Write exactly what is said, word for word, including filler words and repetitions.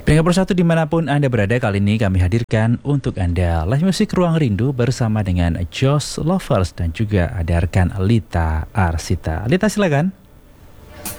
Pendengar Persatu dimanapun Anda berada, kali ini kami hadirkan untuk Anda live music Ruang Rindu bersama dengan Josh Lovers dan juga ada rekan Lita Arsita. Lita, silakan.